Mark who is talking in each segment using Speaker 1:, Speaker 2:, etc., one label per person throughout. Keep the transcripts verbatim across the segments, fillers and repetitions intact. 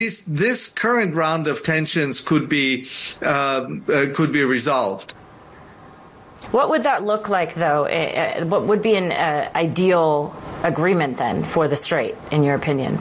Speaker 1: This, this current round of tensions could be uh, uh, could be resolved.
Speaker 2: What would that look like, though? Uh, what would be an uh, ideal agreement then for the Strait, in your opinion?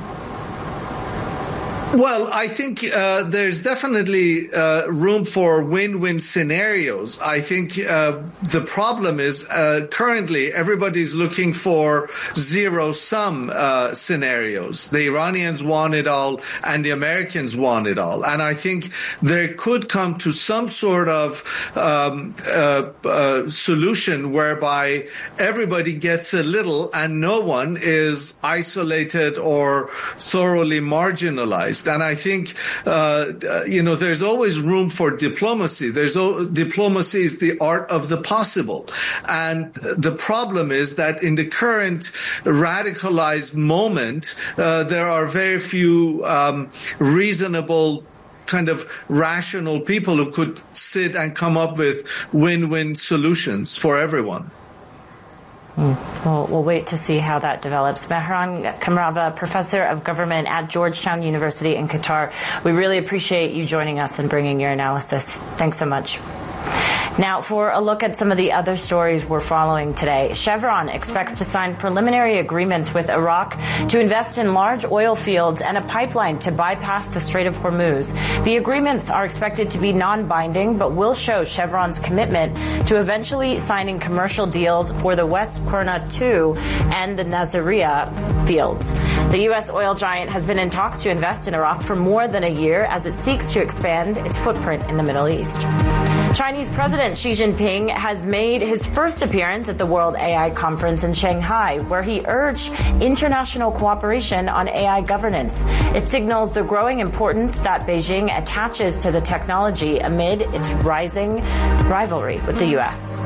Speaker 1: Well, I think uh, there's definitely uh, room for win-win scenarios. I think uh, the problem is uh, currently everybody's looking for zero-sum uh, scenarios. The Iranians want it all and the Americans want it all. And I think there could come to some sort of um, uh, uh, solution whereby everybody gets a little and no one is isolated or thoroughly marginalized. And I think, uh, you know, there's always room for diplomacy. There's o- diplomacy is the art of the possible. And the problem is that in the current radicalized moment, uh, there are very few um, reasonable kind of rational people who could sit and come up with win-win solutions for everyone.
Speaker 2: Mm. Well, we'll wait to see how that develops. Mehran Kamrava, professor of government at Georgetown University in Qatar. We really appreciate you joining us and bringing your analysis. Thanks so much. Now, for a look at some of the other stories we're following today, Chevron expects to sign preliminary agreements with Iraq to invest in large oil fields and a pipeline to bypass the Strait of Hormuz. The agreements are expected to be non-binding, but will show Chevron's commitment to eventually signing commercial deals for the West Qurna two and the Nasiriyah fields. The U S oil giant has been in talks to invest in Iraq for more than a year as it seeks to expand its footprint in the Middle East. Chinese President Xi Jinping has made his first appearance at the World A I Conference in Shanghai, where he urged international cooperation on A I governance. It signals the growing importance that Beijing attaches to the technology amid its rising rivalry with the U S.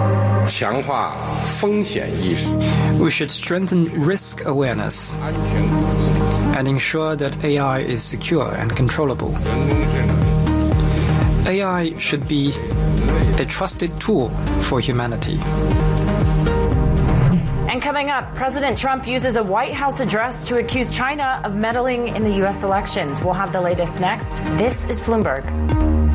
Speaker 3: We should strengthen risk awareness and ensure that A I is secure and controllable. A I should be a trusted tool for humanity.
Speaker 2: And coming up, President Trump uses a White House address to accuse China of meddling in the U S elections. We'll have the latest next. This is Bloomberg.